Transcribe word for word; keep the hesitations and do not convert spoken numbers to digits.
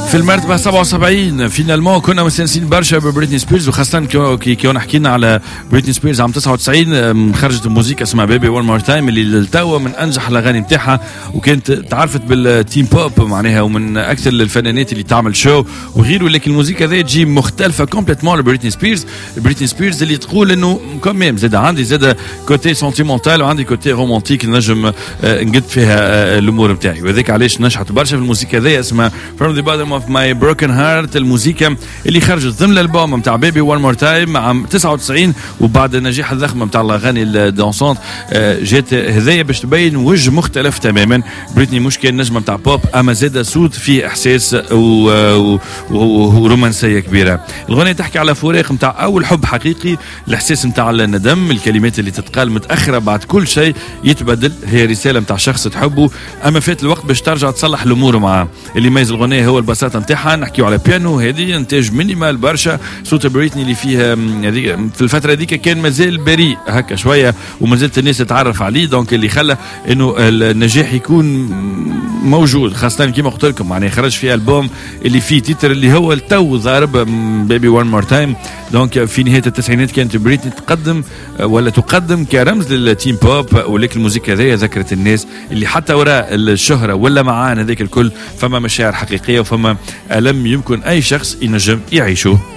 في المرتبة سبعة وسبعين فينالمون كنا مستانسين برشا ببريتني سبيرز، وخاصة كي كنا حكينا على بريتني سبيرز عام تسعة وتسعين خرجت موسيقى اسمها بيبي وان مور تايم اللي للتو من انجح الاغاني نتاعها، وكانت تعرفت بالتيم بوب معناها ومن اكثر الفنانات اللي تعمل شو وغيره. لكن الموسيقى ذي تجي مختلفة كومبليتمون لبريتني سبيرز. بريتني سبيرز اللي تقول انه كوميم زاد عندي زاد كوتي سنتيمونتال وعندي كوتي رومانتيك نجم نقد فيها الامور نتاعي، وهذاك علاش نجحت برشا في الموسيقى ذي اسمها From the Bottom of My Broken Heart، الموسيقى اللي خرجت ضمن الالبوم نتاع بيبي وان مور تايم عام تسعة وتسعين. وبعد النجاح الضخم نتاع الاغاني الدانسونت جات هذايا باش تبين وجه مختلف تماما. بريتني مش كان نجمه نتاع بوب، اما زاد صوت فيه احساس ورومانسيه كبيره. الغنية تحكي على فراق نتاع اول حب حقيقي، الاحساس نتاع الندم، الكلمات اللي تتقال متاخره بعد كل شيء يتبدل، هي رساله نتاع شخص تحبه اما فات الوقت باش ترجع تصلح الامور معاه. اللي يميز الغنية هو البساطه نتاعها، نحكيو على بيانو هذه انتاج مينيمال برشا. صوت بريتني اللي فيها في الفتره هذيك كان مازال بريء هكا شويه ومازالت الناس تتعرف عليه، دونك اللي خلى انه النجاح يكون موجود، خاصه كيما قلت لكم يعني خرج في البوم اللي فيه تيتر اللي هو التو ضارب بيبي وان مور تايم. دونك في نهايه التسعينات كانت بريتني تقدم ولا تقدم كرمز للتيم بوب، ولكن الموسيقى هذه ذكرت الناس اللي حتى وراء الشهره ولا معانا هذيك الكل فما مشاعر حقيقيه وفما ألم يمكن اي شخص ينجم يعيشه.